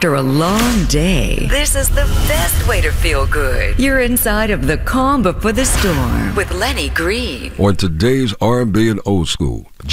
After a long day, this is the best way to feel good. You're inside of the calm before the storm with Lenny Green. On today's R&B and old school,